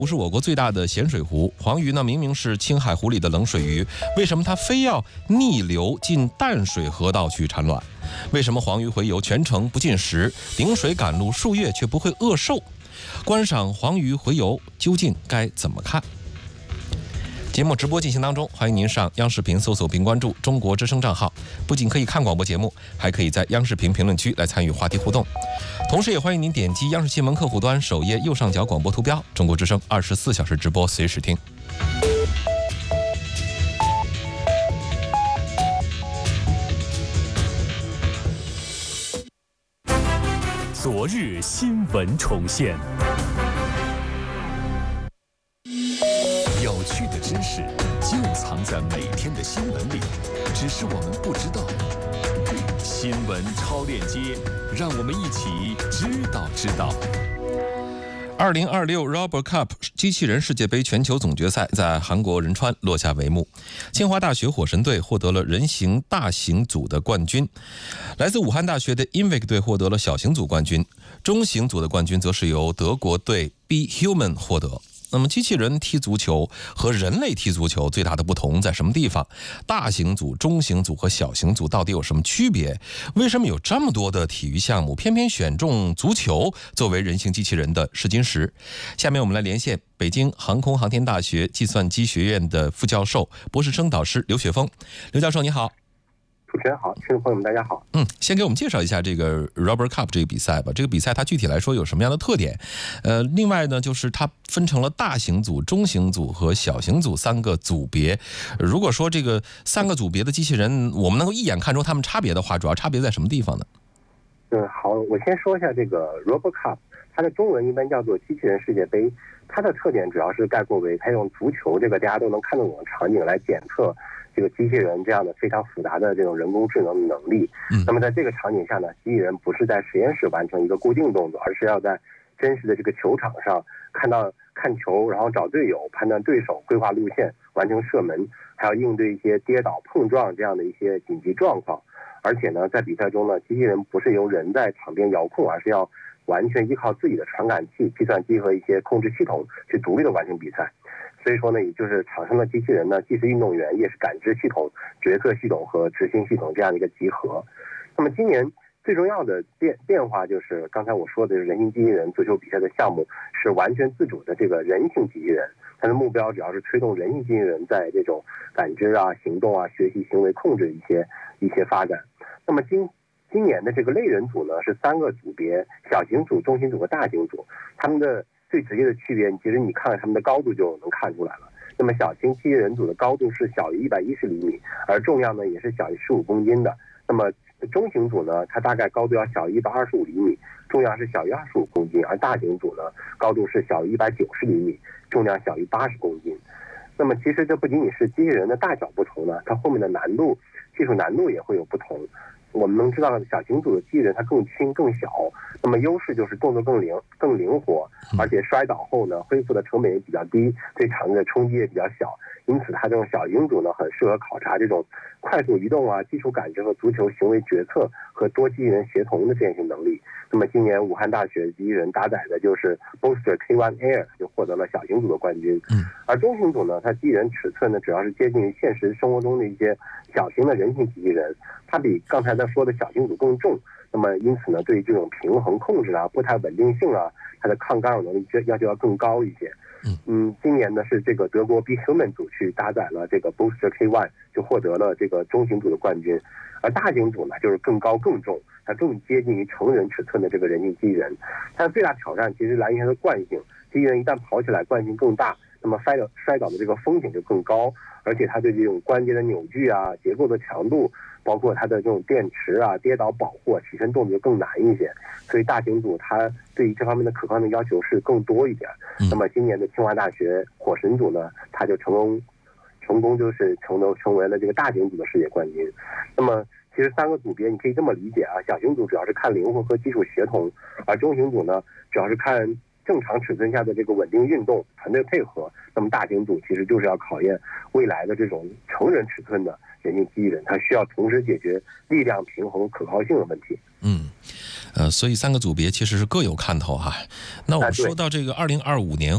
湖是我国最大的咸水湖，黄鱼呢明明是青海湖里的冷水鱼，为什么它非要逆流进淡水河道去产卵？为什么黄鱼洄游全程不进食，顶水赶路数月却不会饿瘦？观赏黄鱼洄游究竟该怎么看？节目直播进行当中，欢迎您上央视频搜索并关注中国之声账号，不仅可以看广播节目，还可以在央视频评论区来参与话题互动。同时也欢迎您点击央视新闻客户端首页右上角广播图标，中国之声24小时直播随时听。 昨日新闻重现，有趣的知识就藏在每天的新闻里，只是我们不知道。新闻超链接，让我们一起知道。 2026 Robot Cup 机器人世界杯全球总决赛在韩国仁川落下帷幕，清华大学火神队获得了人形大型组的冠军，来自武汉大学的 Invik 队获得了小型组冠军，中型组的冠军则是由德国队 Be Human 获得。那么机器人踢足球和人类踢足球最大的不同在什么地方？大型组、中型组和小型组到底有什么区别？为什么有这么多的体育项目偏偏选中足球作为人形机器人的试金石？下面我们来连线北京航空航天大学计算机学院的副教授、博士生导师刘雪峰。刘教授你好。 主持人好，听众朋友们大家好。 先给我们介绍一下这个 Robot Cup 这个比赛吧。这个比赛它具体来说有什么样的特点？另外呢，就是它分成了大型组、中型组和小型组3个组别。如果说这个3个组别的机器人，我们能够一眼看出它们差别的话，主要差别在什么地方呢？ 好，我先说一下这个 Robot Cup， 它的中文一般叫做机器人世界杯。它的特点主要是概括为它用足球这个大家都能看得懂的场景来检测这个机器人这样的非常复杂的这种人工智能的能力。那么在这个场景下呢，机器人不是在实验室完成一个固定动作，而是要在真实的这个球场上看球，然后找队友，判断对手，规划路线，完成射门，还要应对一些跌倒、碰撞这样的一些紧急状况。而且呢，在比赛中呢，机器人不是由人在场边遥控，而是要完全依靠自己的传感器、计算机和一些控制系统去独立的完成比赛。所以说呢，也就是场上的机器人呢，既是运动员，也是感知系统、决策系统和执行系统这样的一个集合。那么今年最重要的变化就是刚才我说的人形机器人足球比赛的项目是完全自主的这个人形机器人，它的目标主要是推动人形机器人在这种感知啊、行动啊、学习、行为控制一些发展。那么今年的这个类人组呢是3个组别，小型组、中型组和大型组，他们的最直接的区别，其实你看他们的高度就能看出来了。那么小型机器人组的高度是小于110厘米，而重量呢也是小于15公斤的。那么中型组呢，它大概高度要小于125厘米，重量是小于25公斤，而大型组呢，高度是小于190厘米，重量小于80公斤。那么其实这不仅仅是机器人的大小不同呢，它后面的技术难度也会有不同。我们能知道小型组的机器人它更轻更小，那么优势就是动作更灵活，而且摔倒后呢恢复的成本也比较低，对场地的冲击也比较小，因此它这种小型组呢很适合考察这种快速移动啊、基础感知和足球行为决策和多机器人协同的这样一些能力。那么今年武汉大学机器人搭载的就是 Booster K1 Air 就获得了小型组的冠军。而中型组呢，它机器人尺寸呢主要是接近于现实生活中的一些小型的人形机器人，它比刚才说的小型组更重，那么因此呢，对于这种平衡控制啊、步态稳定性啊，它的抗干扰能力要求要更高一些。今年呢是这个德国 Be Human 组去搭载了这个 Booster K1， 就获得了这个中型组的冠军。而大型组呢就是更高更重，它更接近于成人尺寸的这个人形机器人。它的最大挑战其实来源于它的惯性，机器人一旦跑起来惯性更大，那么摔倒的这个风险就更高，而且它对这种关节的扭矩啊、结构的强度，包括它的这种电池啊、跌倒保护、起身动作更难一些。所以大型组它对于这方面的可靠性要求是更多一点。那么今年的清华大学火神组呢，它就成功就是成为了这个大型组的世界冠军。那么其实3个组别你可以这么理解啊，小型组主要是看灵活和技术协同，而中型组呢主要是看正常尺寸下的这个稳定运动、团队配合。那么大型组其实就是要考验未来的这种成人尺寸的人形机器人，它需要同时解决力量平衡、可靠性的问题。 所以3个组别其实是各有看头哈。那我们说到这个2025年